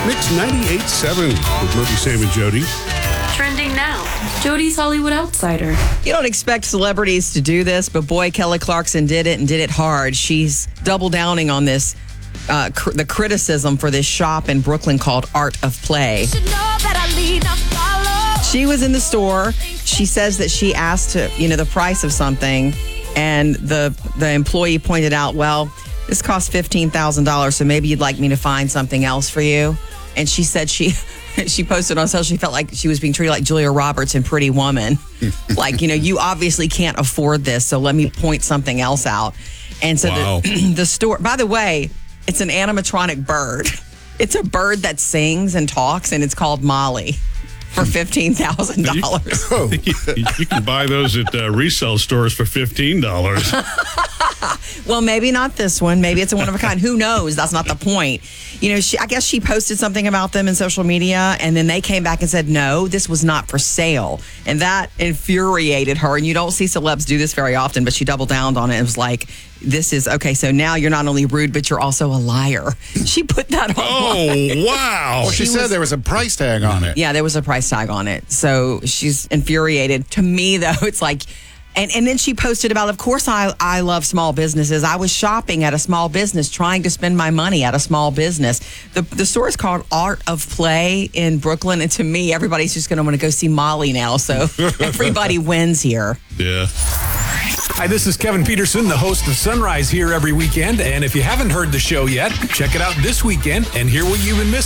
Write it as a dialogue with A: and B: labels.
A: Mix 98.7 with Murphy, Sam, and Jody.
B: Trending now. Jody's Hollywood Outsider.
C: You don't expect celebrities to do this, but boy, Kelly Clarkson did it and did it hard. She's double downing on this, the criticism for this shop in Brooklyn called Art of Play. She was in the store. She says that she asked the price of something, and the employee pointed out, well, this costs $15,000, so maybe you'd like me to find something else for you. And she said she posted on social, she felt like she was being treated like Julia Roberts in Pretty Woman. Like, you obviously can't afford this, so let me point something else out. And so
A: Wow.
C: the store, by the way, it's an animatronic bird. It's a bird that sings and talks, and it's called Molly for $15,000.
A: You can buy those at resale stores for $15.
C: Well, maybe not this one. Maybe it's a one of a kind. Who knows? That's not the point. I guess she posted something about them in social media, and then they came back and said, no, this was not for sale. And that infuriated her. And you don't see celebs do this very often, but she doubled down on it and was like, this is, okay, so now you're not only rude, but you're also a liar. She put that on.
A: Oh, wow.
D: Well, she said there was a price tag on it.
C: Yeah, there was a price tag on it. So she's infuriated. To me, though, it's like... And then she posted about, of course, I love small businesses. I was shopping at a small business, trying to spend my money at a small business. The store is called Art of Play in Brooklyn. And to me, everybody's just going to want to go see Molly now. So everybody wins here.
A: Yeah.
E: Hi, this is Kevin Peterson, the host of Sunrise here every weekend. And if you haven't heard the show yet, check it out this weekend and hear what you've been missing.